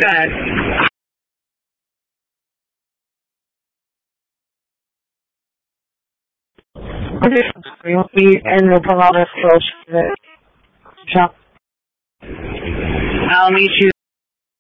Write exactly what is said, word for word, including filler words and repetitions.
Good. And we'll pull out a close to it. I'll meet you